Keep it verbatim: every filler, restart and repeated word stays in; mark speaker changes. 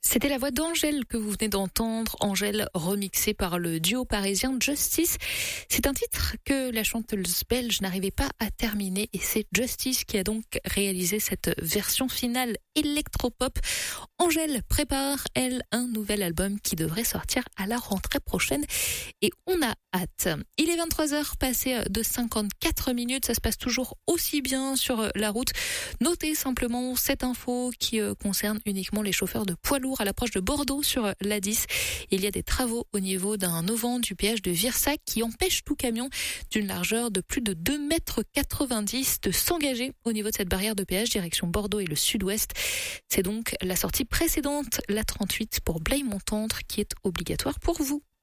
Speaker 1: C'était la voix d'Angèle que vous venez d'entendre, Angèle remixée par le duo parisien Justice. C'est un titre que la chanteuse belge n'arrivait pas à terminer et c'est Justice qui a donc réalisé cette version finale électropop. Angèle prépare, elle, un nouvel album qui devrait sortir à la rentrée prochaine et on a hâte. Il est vingt-trois heures passées de cinquante-quatre minutes, ça se passe toujours aussi bien sur la route. Notez simplement cette info qui concerne uniquement les chauffeurs de poids lourds à l'approche de Bordeaux sur l'A dix. Il y a des travaux au niveau d'un auvent du péage de Virsac qui empêche tout camion d'une largeur de plus de deux mètres quatre-vingt-dix de s'engager au niveau de cette barrière de péage direction Bordeaux et le sud-ouest. C'est donc la sortie précédente, la trente-huit pour Blaye-Montendre, qui est obligatoire pour vous.